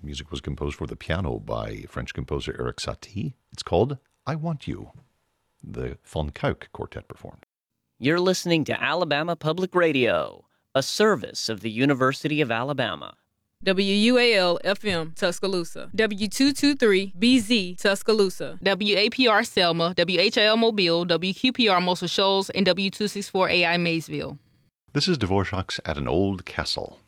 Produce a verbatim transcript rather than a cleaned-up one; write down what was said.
The music was composed for the piano by French composer Erik Satie. It's called I Want You. The Von Kuik Quartet performed. You're listening to Alabama Public Radio, a service of the University of Alabama. W U A L F M Tuscaloosa, W two twenty-three B Z Tuscaloosa, W A P R Selma, W H I L Mobile, W Q P R Muscle Shoals, and W two sixty-four A I Maysville. This is Dvorak's At an Old Castle.